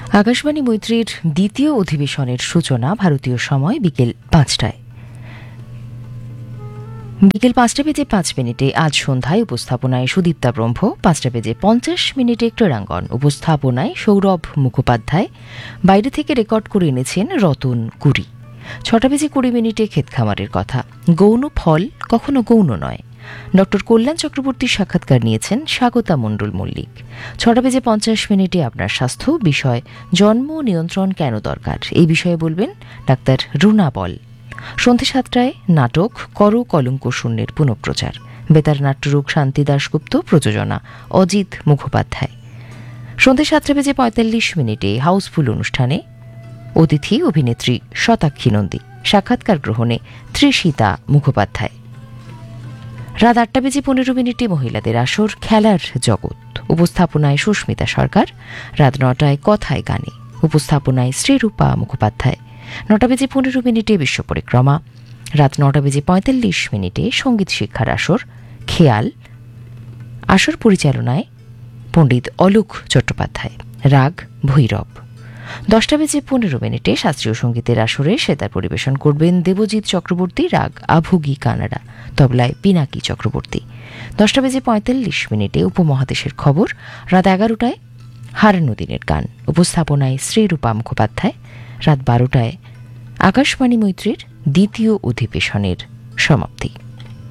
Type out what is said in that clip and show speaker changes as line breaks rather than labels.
আকাশবাণী মৈত্রীর দ্বিতীয় অধিবেশনের সূচনা ভারতীয় সময় বিকেল 5টায়। বিকেল 5:05 আজ সন্ধ্যায় উপস্থাপনায় সুদীপ্তা ব্রহ্ম, 5:50 ক্রীড়াঙ্গন উপস্থাপনায় সৌরভ মুখোপাধ্যায়, বাইরে থেকে রেকর্ড করে এনেছেন রতন কুরি। 6:20 ক্ষেত খামারের কথা, গৌণ ফল কখনো গৌণ নয়। ডক্টর কল্যাণ চক্রবর্তীর সাক্ষাৎকার নিয়েছেন স্বাগতা মণ্ডল মল্লিক। 6:50 আপনার স্বাস্থ্য বিষয়, জন্ম নিয়ন্ত্রণ কেন দরকার, এই বিষয়ে বলবেন ডাক্তার রুনা বল। সন্ধ্যে 7টায় নাটক কর কলঙ্ক শূন্যের পুনঃপ্রচার, বেতার নাট্যরূপ শান্তি দাশগুপ্ত, প্রযোজনা অজিত মুখোপাধ্যায়। সন্ধ্যে 7:45 হাউসফুল অনুষ্ঠানে অতিথি অভিনেত্রী শতাক্ষী নন্দী, সাক্ষাৎকার গ্রহণে ত্রিশিতা মুখোপাধ্যায়। রাত 8:15 মহিলাদের আসর খেলার জগৎ, উপস্থাপনায় সুস্মিতা সরকার। রাত 9টায় কথায় গানে, উপস্থাপনায় শ্রীরূপা মুখোপাধ্যায়। 9:15 বিশ্ব পরিক্রমা। রাত 9:45 সঙ্গীত শিক্ষার আসর খেয়াল, আসর পরিচালনায় পণ্ডিত অলোক চট্টোপাধ্যায়। রাগ ভৈরব। 10:15 শাস্ত্রীয় সঙ্গীতের আসরে সেতার পরিবেশন করবেন দেবজিৎ চক্রবর্তী, রাগ আভুগি কানাডা, তবলায় পিনাকি চক্রবর্তী। 10:45 উপমহাদেশের খবর। রাত 11টায় হারানো দিনের গান, উপস্থাপনায় শ্রীরূপা মুখোপাধ্যায়। রাত 12টায় আকাশবাণী মৈত্রীর দ্বিতীয় অধিবেশনের সমাপ্তি।